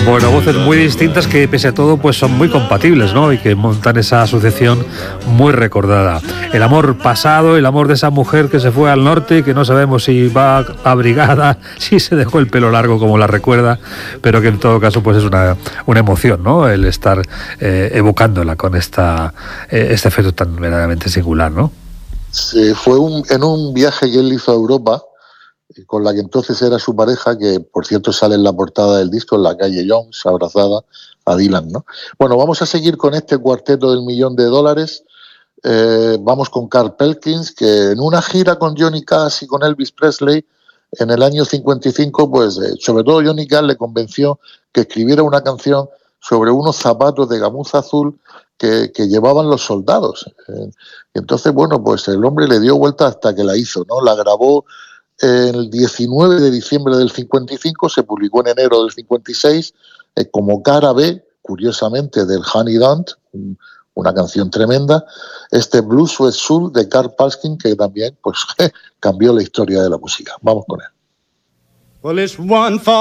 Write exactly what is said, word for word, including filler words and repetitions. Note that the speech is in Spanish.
Bueno, voces muy distintas que pese a todo pues son muy compatibles, ¿no? Y que montan esa asociación muy recordada. El amor pasado, el amor de esa mujer que se fue al norte, que no sabemos si va abrigada, si se dejó el pelo largo como la recuerda, pero que en todo caso pues es una, una emoción, ¿no? El estar eh, evocándola con esta eh, este efecto tan verdaderamente singular, ¿no? Sí, fue un, en un viaje que él hizo a Europa, con la que entonces era su pareja, que por cierto sale en la portada del disco, en la calle Jones, abrazada a Dylan, ¿no? Bueno, vamos a seguir con este cuarteto del millón de dólares. Eh, vamos con Carl Perkins, que en una gira con Johnny Cash y con Elvis Presley, en el año cincuenta y cinco, pues eh, sobre todo Johnny Cash le convenció que escribiera una canción sobre unos zapatos de gamuza azul que, que llevaban los soldados. Eh, entonces, bueno, pues el hombre le dio vuelta hasta que la hizo, ¿no? La grabó el diecinueve de diciembre del cincuenta y cinco, se publicó en enero del cincuenta y seis eh, como cara B, curiosamente, del Honey Don't, un, una canción tremenda, este Blue Sweat Soul de Carl Perkins, que también pues cambió la historia de la música. Vamos con él. Well, it's one for